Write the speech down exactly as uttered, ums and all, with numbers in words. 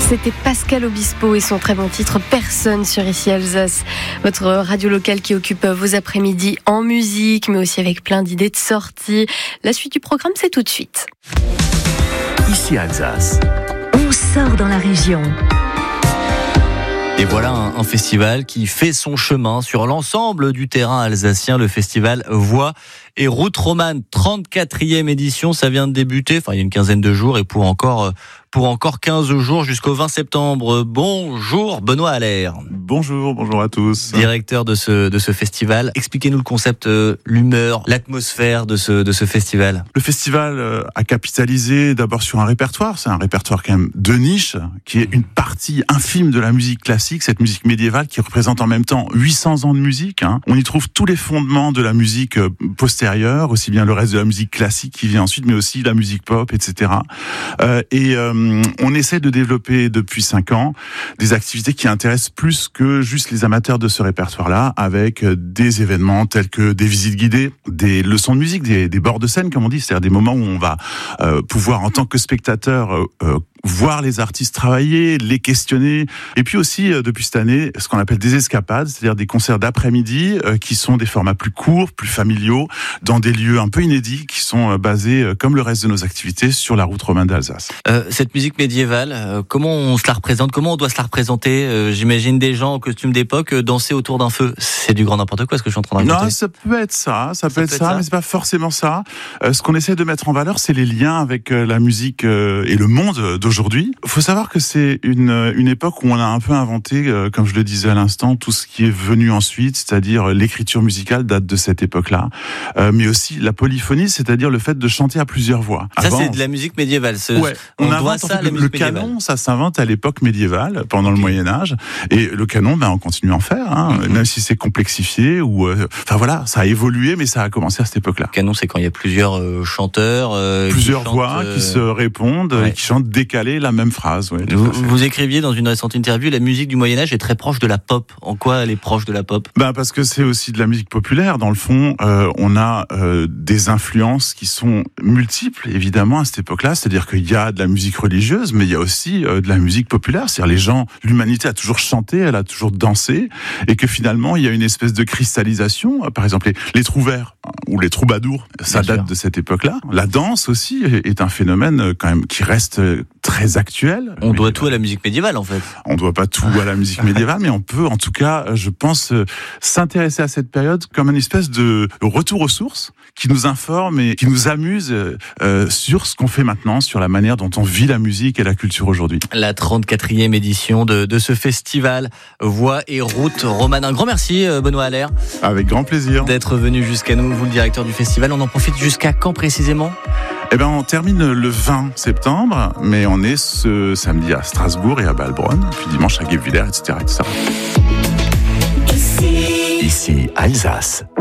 C'était Pascal Obispo et son très bon titre « Personne » sur Ici Alsace. Votre radio locale qui occupe vos après-midi en musique, mais aussi avec plein d'idées de sorties. La suite du programme, c'est tout de suite. Ici Alsace. On sort dans la région. Et voilà un, un festival qui fait son chemin sur l'ensemble du terrain alsacien, le festival Voix et Route Romane, trente-quatrième édition, ça vient de débuter, enfin il y a une quinzaine de jours et pour encore pour encore quinze jours jusqu'au vingt septembre. Bonjour Benoît Allaire. Bonjour, bonjour à tous. Directeur de ce de ce festival. Expliquez-nous le concept, euh, l'humeur, l'atmosphère de ce de ce festival. Le festival euh, a capitalisé d'abord sur un répertoire, c'est un répertoire quand même de niche, qui est une partie infime de la musique classique, cette musique médiévale qui représente en même temps huit cents ans de musique. Hein. On y trouve tous les fondements de la musique euh, postérieure, aussi bien le reste de la musique classique qui vient ensuite, mais aussi la musique pop, et cetera. Euh, et euh, on essaie de développer depuis cinq ans des activités qui intéressent plus que juste les amateurs de ce répertoire-là, avec des événements tels que des visites guidées, des leçons de musique, des, des bords de scène, comme on dit, c'est-à-dire des moments où on va euh, pouvoir, en tant que spectateur, euh, euh, voir les artistes travailler, les questionner, et puis aussi euh, depuis cette année ce qu'on appelle des escapades, c'est-à-dire des concerts d'après-midi euh, qui sont des formats plus courts, plus familiaux, dans des lieux un peu inédits qui sont euh, basés, euh, comme le reste de nos activités, sur la route romane d'Alsace. Euh, cette musique médiévale, euh, comment on se la représente, comment on doit se la représenter euh, J'imagine des gens en costume d'époque euh, danser autour d'un feu. C'est du grand n'importe quoi ce que je suis en train de raconter. Non, ça peut être ça, ça, ça peut être ça, ça, mais c'est pas forcément ça. Euh, ce qu'on essaie de mettre en valeur, c'est les liens avec euh, la musique euh, et le monde d'aujourd'hui. Il faut savoir que c'est une, une époque où on a un peu inventé, euh, comme je le disais à l'instant, tout ce qui est venu ensuite, c'est-à-dire l'écriture musicale date de cette époque-là, euh, mais aussi la polyphonie, c'est-à-dire le fait de chanter à plusieurs voix. Ça, Avant, c'est de la musique médiévale. Ce, ouais, on, on doit invente, ça en fait, à la le, musique le canon, médiévale. Ça s'invente à l'époque médiévale, pendant le Moyen-Âge, et le canon, ben, on continue à en faire, hein, mm-hmm. même si c'est complexifié, ou, euh, enfin voilà, ça a évolué, mais ça a commencé à cette époque-là. Le canon, c'est quand il y a plusieurs euh, chanteurs, euh, plusieurs qui voix chantent, euh... qui se répondent, ouais. et qui chantent décalés la même phrase. Ouais, vous, vous écriviez dans une récente interview, la musique du Moyen-Âge est très proche de la pop. En quoi elle est proche de la pop ? Ben parce que c'est aussi de la musique populaire. Dans le fond, euh, on a euh, des influences qui sont multiples, évidemment, à cette époque-là. C'est-à-dire qu'il y a de la musique religieuse, mais il y a aussi euh, de la musique populaire. C'est-à-dire les gens, l'humanité a toujours chanté, elle a toujours dansé, et que finalement, il y a une espèce de cristallisation. Par exemple, les, les trouvères ou les troubadours, ça Bien date sûr. de cette époque-là. La danse aussi est un phénomène quand même qui reste très actuel. On doit tout à la musique médiévale, en fait. On ne doit pas tout à la musique médiévale, mais on peut, en tout cas, je pense, s'intéresser à cette période comme une espèce de retour aux sources qui nous informe et qui nous amuse euh, sur ce qu'on fait maintenant, sur la manière dont on vit la musique et la culture aujourd'hui. La trente-quatrième édition de, de ce festival Voix et Route Romane. Un grand merci, Benoît Allaire. Avec grand plaisir. D'être venu jusqu'à nous, vous le directeur du festival. On en profite jusqu'à quand précisément ? Eh ben, on termine le vingt septembre, mais on est ce samedi à Strasbourg et à Balbronn, puis dimanche à Guebwiller, et cetera, et cetera. Ici, Ici Alsace.